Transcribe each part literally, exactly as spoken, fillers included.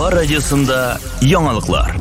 Болгар радиосында яңалыклар.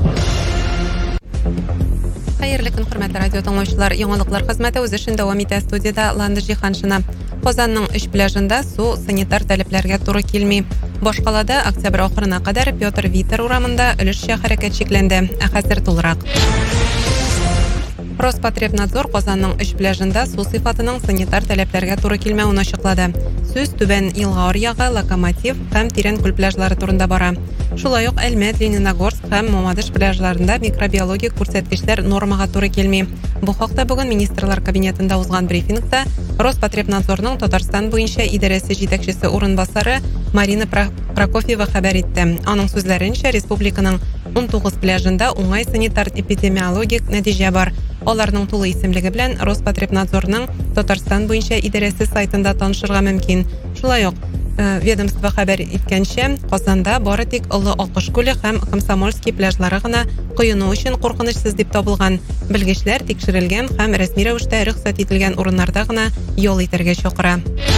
Хәерле көн, хөрмәтле радио тыңлаучылар. Яңалыклар хезмәте үз эшен дәвам итә. Студияда Ланды Җиһаншина. Казанның өч пляжында су санитар таләпләргә туры килми. Башкалада октябрь ахырына кадәр Петр Витер урамында өлешчә хәрәкәт шикләнде. Ә хәзер тулырак. Роспотребнадзор Казанның өч пляжында су сыйфатының санитар таләпләргә туры килмәвен ачыклады. Сүз Түбән Елга аръягы, Локомотив һәм Тирән күл пляжлары турында бара. Шулай ук Әлмәт, Лениногорск һәм Мамадыш пляжларында микробиологик күрсәткечләр нормага туры килми. Бу хакта бүген министрлар кабинетында узган брифингта Роспотребнадзорның Татарстан буенча идарәсе җитәкчесе урынбасары Марина Прокофьева хәбәр итте. Аның сүзләренчә, республиканың ун тугыз пляжында уңай санитар-эпидемиологик нәтиҗә бар. Аларның тулы исемлеге белән Роспотребнадзорның Татарстан буенча идарәсе сайтында танышырга мөмкин. Шулай ук ведомство хәбәр иткәнчә, Казанда бары тик Олы Акыш күле һәм Комсомольский пляжлары гына коену өчен куркынычсыз дип табылган. Белгечләр тикшерелгән һәм рәсми рәвештә рөхсәт ителгән урыннарда гына ял итәргә чакыра.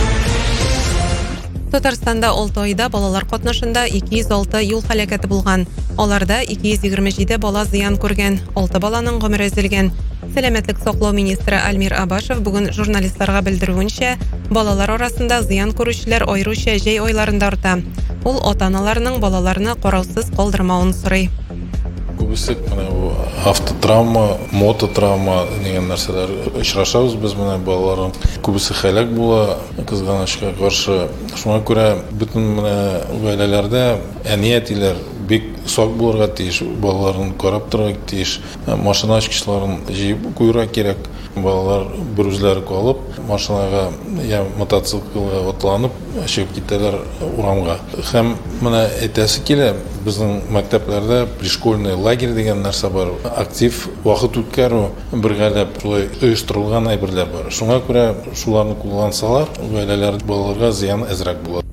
Татарстанда алты айда балалар катнашында ике йөз алты юл һәлакәте булган. Аларда ике йөз егерме җиде бала зыян күргән, алты баланың гомере өзелгән. Сәламәтлек саклау министры Альмир Абашев бүген журналистларга белдерүенчә, балалар арасында зыян күрүчеләр аеруча җәй айларында арта. Ул ата-аналарның балаларны караусыз калдырмавын сорый. Күбесе автотравма, мототравма дигән нәрсәләр очрашабыз без менә балаларның. Күбесе һәлак була, кызганычка каршы. Шуңа күрә бөтен менә гаиләләрдә әниятиләр бик сак булырга тиеш, балаларын карап торырга тиеш, машина ачкычларын җыеп куярга кирәк. Балалар бер үзләре калып, машинага я мотоциклга атланып чыгып китәләр урамга. Һәм менә әйтәсе килә, безнең мәктәпләрдә пришкольный лагерь дигән нәрсә бар. Актив вакыт үткәрү бергәләп оештырылган әйберләр бар. Шуңа күрә шуларны куллансалар, гаиләләр балаларга зыян әзрәк була.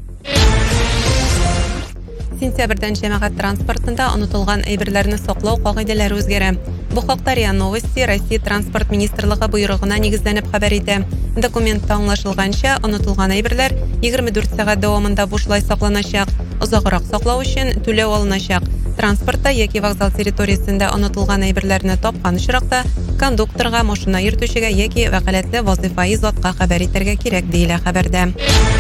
Сентябрьдән җәмәгать транспортында онытылган әйберләрне саклау кагыйдәләре үзгәрә. Бу хакта РИА Новости Россия транспорт министрлыгы буйрыгына нигезләнеп хәбәр итә. Документта аңлашылганча, онытылган әйберләр егерме дүрт сәгать дәвамында бушлай сакланачак. Озакрак саклау өчен түләү алыначак. Транспортта яки вокзал территориясендә онытылган әйберләрне тапкан очракта кондукторга, машина йөртүчегә яки вәкаләтле вазифаи затка хәбәр итәргә кирәк, диелә хәбәрдә.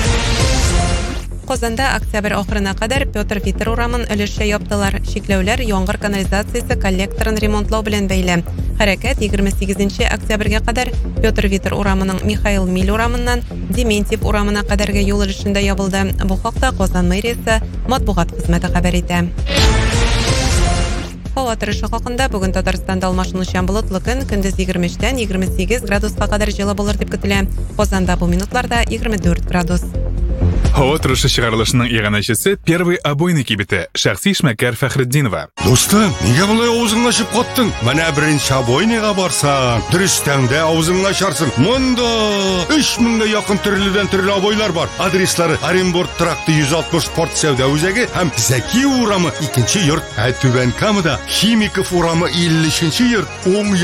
Казанда октябрь ахырына кадәр Петр Витер урамын өлешчә яптылар. Шикләүләр яңгыр канализациясе коллекторын ремонтлау белән бәйле. Хәрәкәт егерме сигезенче октябрьгә кадәр Петр Витер урамының Михаил Миль урамыннан Дементьев урамына кадәрге юл өлешендә ябылды. Бу хакта Казан мэриясе матбугат хезмәте хәбәр итә. Һава торышы хакында бүген Татарстанда алмашынучан болытлы көн, көндез егерме өчтән егерме сигез градуска кадәр җылы булыр дип көтелә. Казанда бу минутларда егерме дүрт градус. Һава торышы чыгарылышының иганәчесе первый обойный кибете Шәхси Ишмәкәр Фәхретдинова. Достым, нигә болай авызыңны ачып каттың? Менә беренче обойныйга барсаң, дөрестәңдә авызыңны ачарсың. Монда өч меңгә якын төрледән төрле обойлар бар. Адреслары: Оренбург тракты йөз алтмыш спорт сәүдә үзәге һәм Зәки урамы икенче йорт. Ә Түбән Камада Химиков урамы илле өченче йорт. Уң